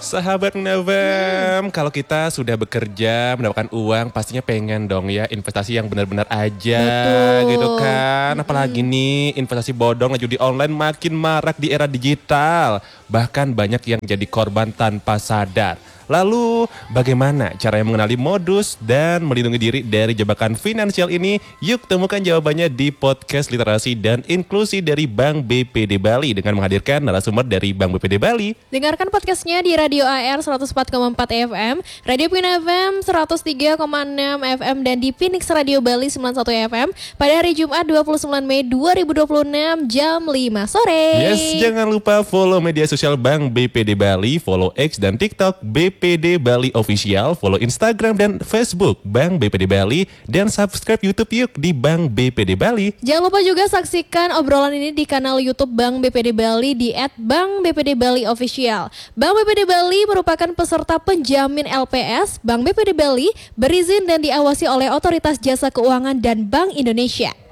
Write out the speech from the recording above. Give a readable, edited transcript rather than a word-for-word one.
Sahabat Novem, kalau kita sudah bekerja mendapatkan uang pastinya pengen dong ya investasi yang benar-benar aja. Betul. Gitu kan. Apalagi nih investasi bodong dan judi online makin marak di era digital. Bahkan banyak yang jadi korban tanpa sadar. Lalu bagaimana caranya mengenali modus dan melindungi diri dari jebakan finansial ini? Yuk temukan jawabannya di podcast Literasi dan Inklusi dari Bank BPD Bali dengan menghadirkan narasumber dari Bank BPD Bali. Dengarkan podcastnya di Radio AR 104,4 FM, Radio Pina FM 103,6 FM, dan di Phoenix Radio Bali 91 FM pada hari Jumat 29 Mei 2026 jam 5 sore. Yes, jangan lupa follow media sosial Bank BPD Bali, follow X dan TikTok BPD Bali Official, follow Instagram dan Facebook Bank BPD Bali, dan subscribe YouTube yuk di Bank BPD Bali. Jangan lupa juga saksikan obrolan ini di kanal YouTube Bank BPD Bali di @Bank BPD Bali Official. Bank BPD Bali merupakan peserta penjamin LPS. Bank BPD Bali berizin dan diawasi oleh Otoritas Jasa Keuangan dan Bank Indonesia.